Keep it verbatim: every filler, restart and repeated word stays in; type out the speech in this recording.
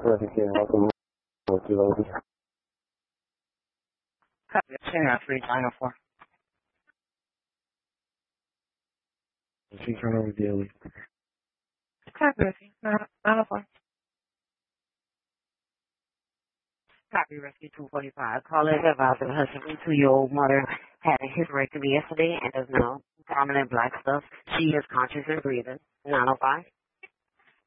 Again, welcome with you, lady. Copy. Channel three, nine oh four. She's trying to reveal it. Copy, Rescue. nine oh four. Copy, Rescue two forty-five. Caller is advised that her seventy-two-year-old mother had a hysterectomy yesterday and does now prominent black stuff. She is conscious and breathing. nine oh five.